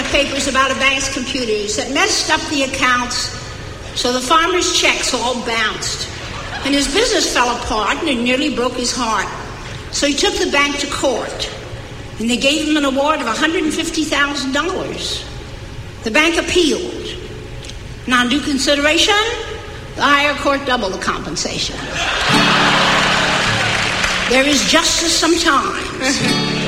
the papers about a bank's computers that messed up the accounts, so the farmer's checks all bounced. And his business fell apart, and it nearly broke his heart. So he took the bank to court, and they gave him an award of $150,000. The bank appealed. And on due consideration, the higher court doubled the compensation. There is justice sometimes.